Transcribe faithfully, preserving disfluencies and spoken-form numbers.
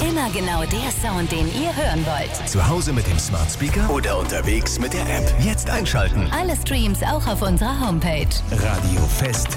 Immer genau der Sound, den ihr hören wollt. Zu Hause mit dem Smart Speaker oder unterwegs mit der App. Jetzt einschalten. Alle Streams auch auf unserer Homepage. Radio Fest.